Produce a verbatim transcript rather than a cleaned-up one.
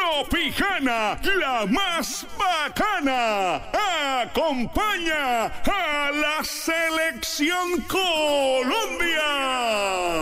Tropijana, la más bacana, acompaña a la Selección Colombia.